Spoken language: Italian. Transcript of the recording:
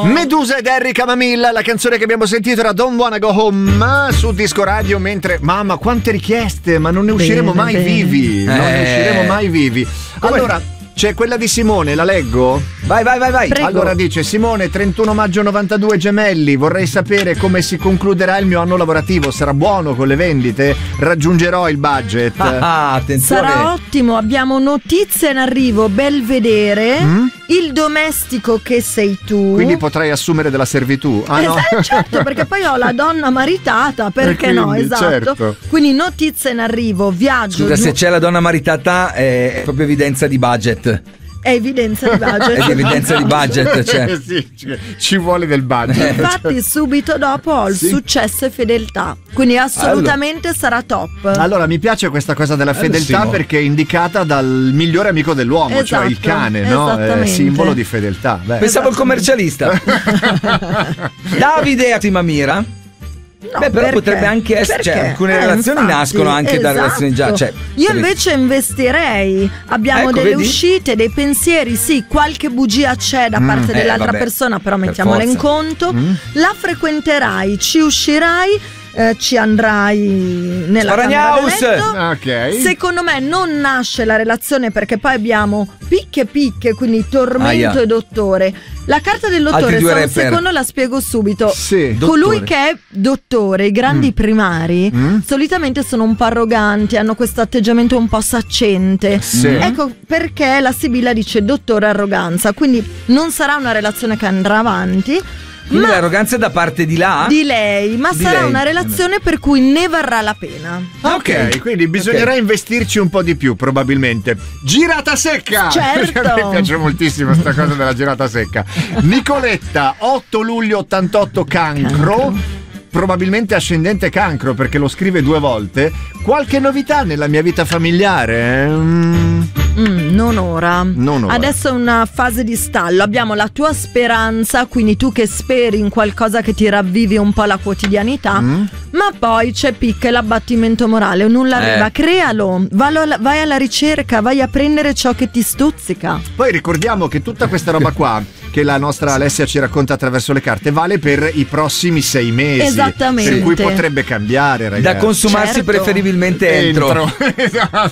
Medusa ed Harry Camamilla, la canzone che abbiamo sentito era Don't Wanna Go Home su Disco Radio, mentre mamma quante richieste, ma non ne usciremo mai vivi. Non ne usciremo mai vivi. Allora c'è quella di Simone, la leggo? Vai. Prego. Allora dice Simone, 31 maggio 92 Gemelli, vorrei sapere come si concluderà il mio anno lavorativo, sarà buono con le vendite? Raggiungerò il budget? Attenzione. Sarà ottimo, abbiamo notizie in arrivo, Belvedere, il domestico che sei tu. Quindi potrai assumere della servitù? No? Certo, perché poi ho la donna maritata, perché no? quindi, Esatto. certo. Quindi notizie in arrivo, viaggio. Scusa, se c'è la donna maritata è proprio evidenza di budget. È evidenza di budget. È evidenza di budget, cioè. Sì, ci vuole del budget. Infatti subito dopo ho il successo e fedeltà, quindi assolutamente sarà top. Allora mi piace questa cosa della fedeltà, Simo. perché è indicata dal migliore amico dell'uomo, cioè il Esatto, cane, no? esattamente. Simbolo di fedeltà. Beh. Pensavo il commercialista. Davide Timamira. No, Beh, però perché? potrebbe anche essere, cioè, Perché? alcune relazioni Infatti, nascono anche da relazioni già, cioè, io invece investirei, abbiamo Ecco, delle vedi? uscite, dei pensieri, sì, qualche bugia c'è da parte dell'altra vabbè, persona, però per mettiamola in forza. conto, la frequenterai, ci uscirai, ci andrai nella camera da letto. Ok. Secondo me non nasce la relazione perché poi abbiamo picche, quindi tormento Aia. e dottore. La carta del dottore, Altri due se un rapper. secondo la spiego subito. Sì. Colui Dottore. che è dottore, i grandi primari, solitamente sono un po' arroganti, hanno questo atteggiamento un po' saccente. Sì. Ecco perché la Sibilla dice dottore arroganza, quindi non sarà una relazione che andrà avanti. Quindi Ma l'arroganza è da parte di là? di lei, ma Di sarà lei. una relazione per cui ne varrà la pena. Ok, quindi bisognerà investirci un po' di più, probabilmente. Girata secca! Certo. A me piace moltissimo sta cosa della girata secca. Nicoletta, 8 luglio 88, Cancro. Probabilmente ascendente Cancro, perché lo scrive 2 volte. Qualche novità nella mia vita familiare? Non ora. Non ora. Adesso è una fase di stallo. Abbiamo la tua speranza, quindi tu che speri in qualcosa che ti ravvivi un po' la quotidianità, ma poi c'è picca e l'abbattimento morale. Nulla arriva, crealo, vai alla ricerca, vai a prendere ciò che ti stuzzica. Poi ricordiamo che tutta questa roba qua che la nostra Alessia ci racconta attraverso le carte vale per i prossimi 6 mesi. Esattamente. Per cui potrebbe cambiare, ragazzi. Da consumarsi Certo. preferibilmente entro. Esatto.